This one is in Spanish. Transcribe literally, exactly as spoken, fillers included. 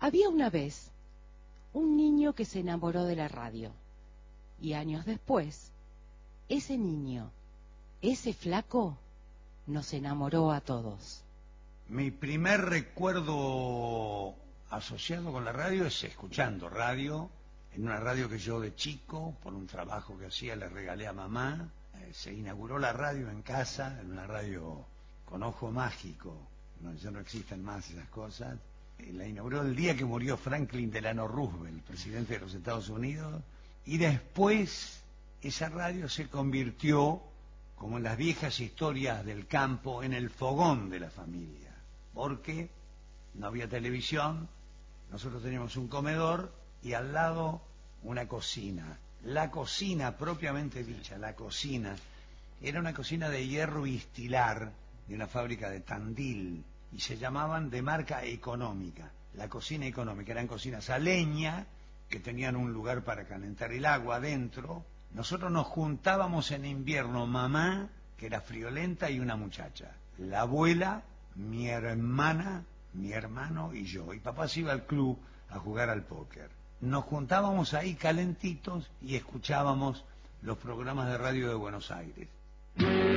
Había una vez un niño que se enamoró de la radio, y años después, ese niño, ese flaco, nos enamoró a todos. Mi primer recuerdo asociado con la radio es escuchando radio, en una radio que yo de chico, por un trabajo que hacía, le regalé a mamá. Eh, se inauguró la radio en casa, en una radio con ojo mágico, no, ya no existen más esas cosas. Eh, la inauguró el día que murió Franklin Delano Roosevelt, presidente de los Estados Unidos, y después esa radio se convirtió, como en las viejas historias del campo, en el fogón de la familia, porque no había televisión, nosotros teníamos un comedor y al lado una cocina. La cocina propiamente dicha, la cocina, era una cocina de hierro y estilar de una fábrica de Tandil, y se llamaban de marca económica, la cocina económica. Eran cocinas a leña que tenían un lugar para calentar el agua adentro. Nosotros nos juntábamos en invierno, mamá, que era friolenta, y una muchacha, la abuela, mi hermana, mi hermano y yo, y papá se iba al club a jugar al póker. Nos juntábamos ahí calentitos y escuchábamos los programas de radio de Buenos Aires.